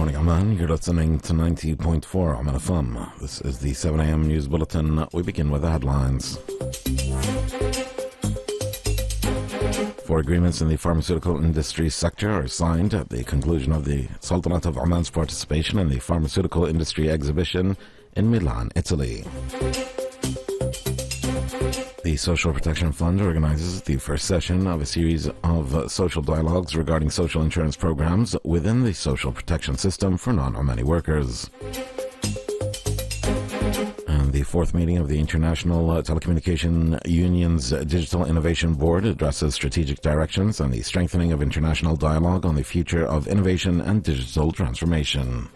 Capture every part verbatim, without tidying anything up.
morning, Oman. You're listening to ninety point four Oman F M. This is the seven a.m. News Bulletin. We begin with the headlines. Four agreements in the pharmaceutical industry sector are signed at the conclusion of the Sultanate of Oman's participation in the pharmaceutical industry exhibition in Milan, Italy. The Social Protection Fund organizes the first session of a series of social dialogues regarding social insurance programs within the social protection system for non-Omani workers. And the fourth meeting of the International Telecommunication Union's Digital Innovation Board addresses strategic directions and the strengthening of international dialogue on the future of innovation and digital transformation.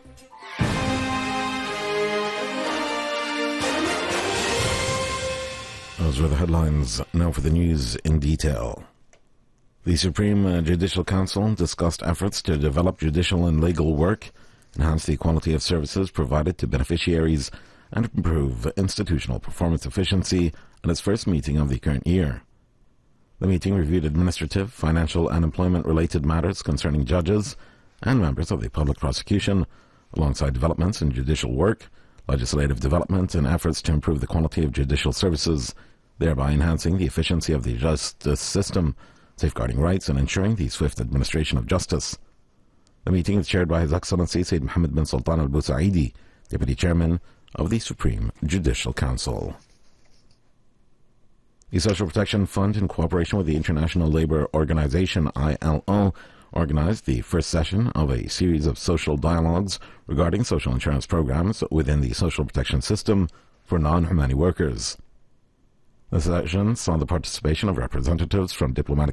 Those were the headlines. Now for the news in detail. The Supreme Judicial Council discussed efforts to develop judicial and legal work, enhance the quality of services provided to beneficiaries, and improve institutional performance efficiency at its first meeting of the current year. The meeting reviewed administrative, financial, and employment-related matters concerning judges and members of the public prosecution, alongside developments in judicial work, legislative development, and efforts to improve the quality of judicial services, thereby enhancing the efficiency of the justice system, safeguarding rights, and ensuring the swift administration of justice. The meeting is chaired by His Excellency Sayyid Mohammed bin Sultan Al Busaidi, Deputy Chairman of the Supreme Judicial Council. The Social Protection Fund, in cooperation with the International Labour Organization, I L O, organized the first session of a series of social dialogues regarding social insurance programs within the social protection system for non-Omani workers. The session saw the participation of representatives from diplomatic